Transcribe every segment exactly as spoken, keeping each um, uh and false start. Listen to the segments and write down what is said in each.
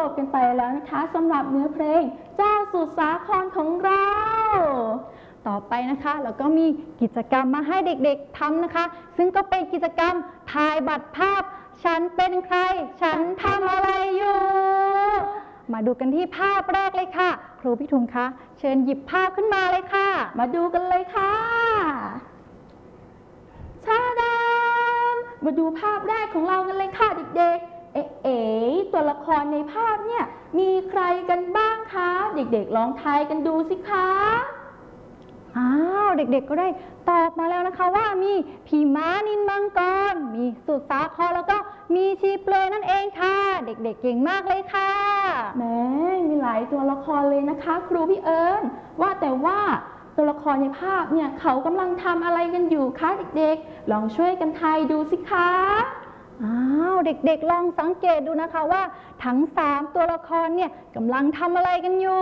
บกันไปแล้วนะคะสำหรับเนื้อเพลงเจ้าสุดสาครของเราต่อไปนะคะแล้วก็มีกิจกรรมมาให้เด็กๆทำนะคะซึ่งก็เป็นกิจกรรมถ่ายบัตรภาพฉันเป็นใครฉันทำอะไรอยู่มาดูกันที่ภาพแรกเลยค่ะครูพี่ถุงคะเชิญหยิบภาพขึ้นมาเลยค่ะมาดูกันเลยค่ะชาดามมาดูภาพแรกของเรากันเลยค่ะเด็กๆเอ๋เอ๋ตัวละครในภาพเนี่ยมีใครกันบ้างคะเด็กๆลองทายกันดูสิคะอ้าวเด็กๆก็ได้ตอบมาแล้วนะคะว่ามีพี่ม้านิลมังกรมีสุดสาครแล้วก็มีชีเปลือยนั่นเองค่ะเด็กๆเก่งมากเลยค่ะแม้มีหลายตัวละครเลยนะคะครูพี่เอิญว่าแต่ว่าตัวละครในภาพเนี่ยเขากำลังทำอะไรกันอยู่คะเด็กๆลองช่วยกันทายดูสิคะอ้าวเด็กๆลองสังเกตดูนะคะว่าทั้งสามตัวละครเนี่ยกำลังทำอะไรกันอยู่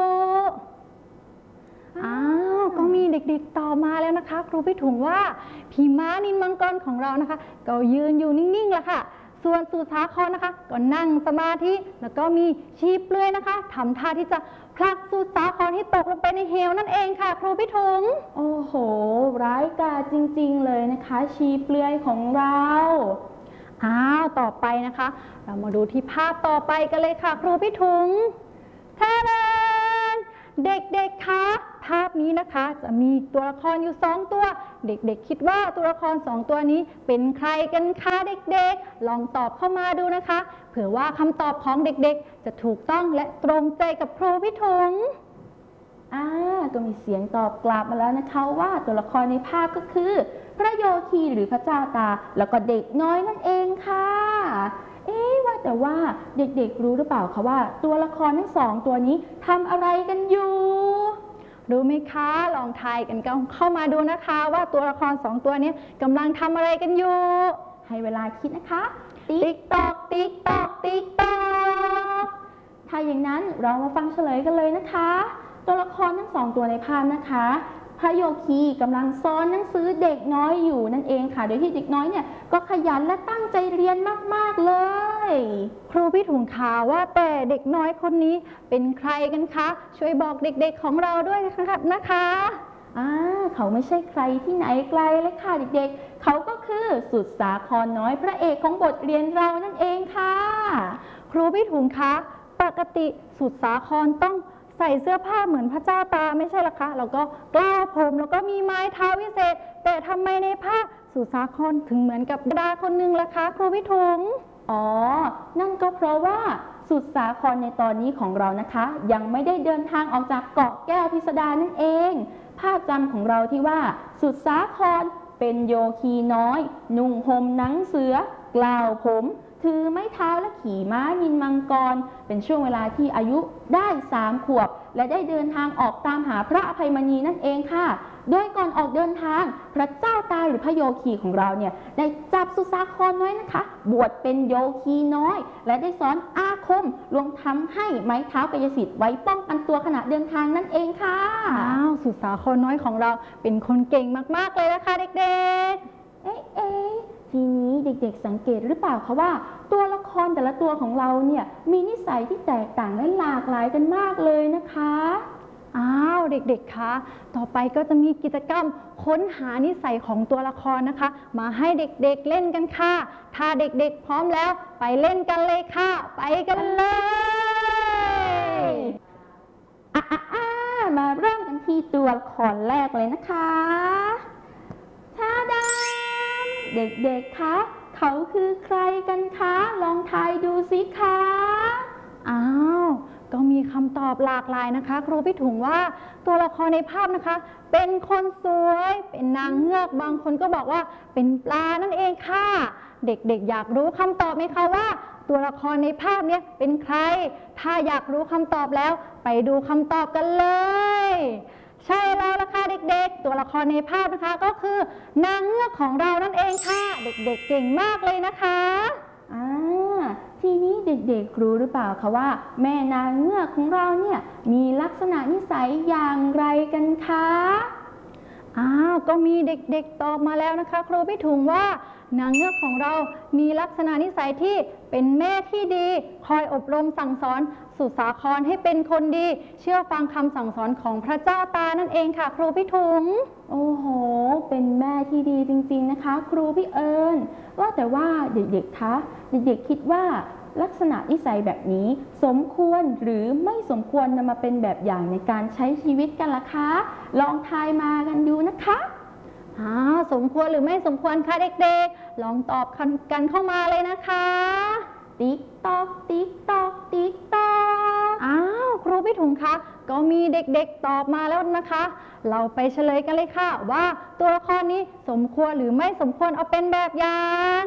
อ้าวก็มีเด็กๆตอบมาแล้วนะคะครูพี่ถุงว่าพี่ม้านิลมังกรของเรานะคะก็ยืนอยู่นิ่งๆแหละค่ะส่วนสุสาครนะคะก็นั่งสมาธิแล้วก็มีชีเปลือยนะคะทำท่าที่จะผลักสุสาครให้ตกลงไปในเหวนั่นเองค่ะครูพี่ถุงโอ้โหร้ายกาจจริงๆเลยนะคะชีเปลือยของเราอ้าวต่อไปนะคะเรามาดูที่ภาพต่อไปกันเลยค่ะครูพี่ถุงท่าเดินเด็กๆคะภาพนี้นะคะจะมีตัวละครอยู่สองตัวเด็กๆคิดว่าตัวละครสองตัวนี้เป็นใครกันคะเด็กๆลองตอบเข้ามาดูนะคะเผื่อว่าคำตอบของเด็กๆจะถูกต้องและตรงใจกับครูพี่ถุงอ่าก็มีเสียงตอบกลับมาแล้วนะคะว่าตัวละครในภาพก็คือพระโยคีหรือพระเจ้าตาแล้วก็เด็กน้อยนั่นเองค่ะเอ๊ะว่าแต่ว่าเด็กๆรู้หรือเปล่าคะว่าตัวละครทั้งสองตัวนี้ทำอะไรกันอยู่รู้ไหมคะลองทายกันเข้ามาดูนะคะว่าตัวละครสองตัวนี้กำลังทำอะไรกันอยู่ให้เวลาคิดนะคะติ๊กตอกติ๊กตอกติ๊กตอกถ้าอย่างนั้นเรามาฟังเฉลยกันเลยนะคะตัวละครทั้งสองตัวในภาพนะคะพระโยคีกำลังซ้อนหนังสือเด็กน้อยอยู่นั่นเองค่ะโดยที่เด็กน้อยเนี่ยก็ขยันและตั้งใจเรียนมากๆเลยครูพี่ถุงข่าวว่าแต่เด็กน้อยคนนี้เป็นใครกันคะช่วยบอกเด็กๆของเราด้วยนะคะอ่าเขาไม่ใช่ใครที่ไหนไกลเลยค่ะเด็กๆเขาก็คือสุดสาครน้อยพระเอกของบทเรียนเรานั่นเองค่ะครูพี่ถุงคะปกติสุดสาครต้องใส่เสื้อผ้าเหมือนพระเจ้าตาไม่ใช่หรอคะแล้วก็กล้าวผมแล้วก็มีไม้เท้าวิเศษแต่ทำไมในภาพสุสาครถึงเหมือนกับดาคนหนึ่งล่ะคะครูพี่ถุงอ๋อนั่นก็เพราะว่าสุสาครในตอนนี้ของเรานะคะยังไม่ได้เดินทางออกจากเกาะแก้วพิสดารนั่นเองภาพจำของเราที่ว่าสุสาครเป็นโยคีน้อยนุ่งห่มหนังเสือกล่าวผมถือไม้เท้าและขี่ม้านิลมังกรเป็นช่วงเวลาที่อายุได้สามขวบและได้เดินทางออกตามหาพระอภัยมณีนั่นเองค่ะโดยก่อนออกเดินทางพระเจ้าตาหรือพระโยคีของเราเนี่ยได้จับสุสาครน้อยนะคะบวชเป็นโยคีน้อยและได้สอนอาคมรวมทำให้ไม้เท้ากายสิทธิ์ไว้ป้องกันตัวขณะเดินทางนั่นเองค่ะอ้าวสุสาครน้อยของเราเป็นคนเก่งมากๆเลยนะคะเด็กๆเอ๊ะเอ๊ะทีนี้เด็กๆสังเกตหรือเปล่าคะว่าตัวละครแต่ละตัวของเราเนี่ยมีนิสัยที่แตกต่างและหลากหลายกันมากเลยนะคะอ้าวเด็กๆคะต่อไปก็จะมีกิจกรรมค้นหานิสัยของตัวละครนะคะมาให้เด็กๆ เ, เล่นกันค่ะถ้าเด็กๆพร้อมแล้วไปเล่นกันเลยค่ะไปกันเลยอ่ะๆมาเริ่มกันที่ตัวละครแรกเลยนะคะชาดาเด็กๆคะเขาคือใครกันคะลองทายดูสิคะอ้าวก็มีคำตอบหลากหลายนะคะครูพี่ถุงว่าตัวละครในภาพนะคะเป็นคนสวยเป็นนางเงือกบางคนก็บอกว่าเป็นปลานั่นเองค่ะเด็กๆอยากรู้คำตอบไหมคะว่าตัวละครในภาพนี้เป็นใครถ้าอยากรู้คำตอบแล้วไปดูคำตอบกันเลยใช่แล้วล่ะค่ะเด็กๆตัวละครในภาพนะคะก็คือนางเงือกของเรานั่นเองค่ะเด็กๆเก่งมากเลยนะคะอ่าทีนี้เด็กๆรู้หรือเปล่าคะว่าแม่นางเงือกของเราเนี่ยมีลักษณะนิสัยอย่างไรกันคะอ้าวก็มีเด็กๆตอบมาแล้วนะคะครูพี่ถุงว่านางเงือกของเรามีลักษณะนิสัยที่เป็นแม่ที่ดีคอยอบรมสั่งสอนสุดสาครให้เป็นคนดีเชื่อฟังคำสั่งสอนของพระเจ้าตานั่นเองค่ะครูพี่ถุงโอ้โหเป็นแม่ที่ดีจริงๆนะคะครูพี่เอิญว่าแต่ว่าเด็กๆคะเด็กๆคิดว่าลักษณะนิสัยแบบนี้สมควรหรือไม่สมควรนำมาเป็นแบบอย่างในการใช้ชีวิตกันล่ะคะลองทายมากันดูนะคะอ้าวสมควรหรือไม่สมควรคะเด็กๆลองตอบกันเข้ามาเลยนะคะติ๊กตอกติ๊กตอกติ๊กตอกอ้าวครูพี่ถุงคะก็มีเด็กๆตอบมาแล้วนะคะเราไปเฉลยกันเลยค่ะว่าตัวละครนี้สมควรหรือไม่สมควรเอาเป็นแบบอย่าง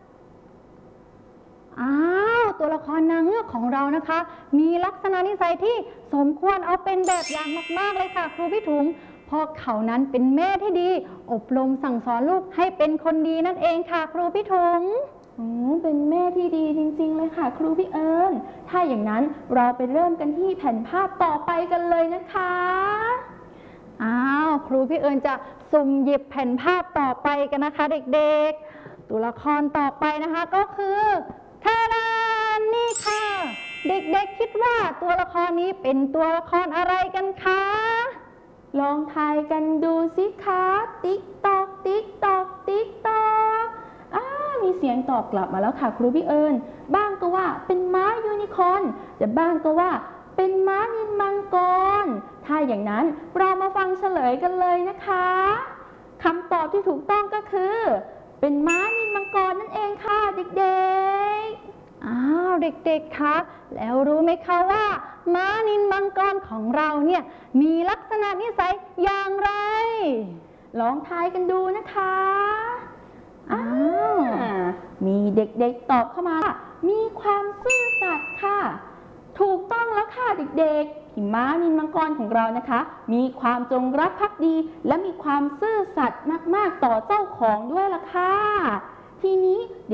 อ้าวตัวละครนางเงือกของเรานะคะมีลักษณะนิสัยที่สมควรเอาเป็นแบบอย่างมากๆเลยค่ะครูพี่ถุงเพราะเขานั้นเป็นแม่ที่ดีอบรมสั่งสอนลูกให้เป็นคนดีนั่นเองค่ะครูพี่ถุงอืมเป็นแม่ที่ดีจริงๆเลยค่ะครูพี่เอิญถ้าอย่างนั้นเราไปเริ่มกันที่แผ่นภาพต่อไปกันเลยนะคะอ้าวครูพี่เอิญจะสุ่มหยิบแผ่นภาพต่อไปกันนะคะเด็กๆตัวละครต่อไปนะคะก็คือทาดานนี่ค่ะเด็กๆคิดว่าตัวละครนี้เป็นตัวละครอะไรกันคะลองทายกันดูสิคะติ๊กตอกติ๊กตอกติ๊กตอกอ้ามีเสียงตอบกลับมาแล้วค่ะครูพี่เอิญบ้างก็ว่าเป็นม้ายูนิคอร์นแต่บ้างก็ว่าเป็นม้านิลมังกรถ้าอย่างนั้นเรามาฟังเฉลยกันเลยนะคะคำตอบที่ถูกต้องก็คือเป็นม้านิลมังกรนั่นเองค่ะเด็กๆอ้าวเด็กๆคะแล้วรู้ไหมคะว่าม้านิลมังกรของเราเนี่ยมีลักษณะนิสัยอย่างไรลองทายกันดูนะคะอ้าวมีเด็กๆตอบเข้ามามีความซื่อสัตย์ค่ะถูกต้องแล้วค่ะเด็กๆที่ม้านิลมังกรของเรานะคะมีความจงรักภักดีและมีความซื่อสัตย์มากๆต่อเจ้าของด้วยล่ะค่ะทีนี้เ